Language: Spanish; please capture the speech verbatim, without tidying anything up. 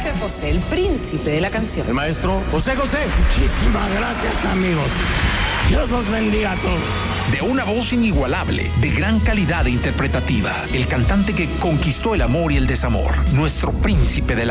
José José, el príncipe de la canción. El maestro José José. Muchísimas gracias, amigos. Dios los bendiga a todos. De una voz inigualable, de gran calidad interpretativa, el cantante que conquistó el amor y el desamor, nuestro príncipe de la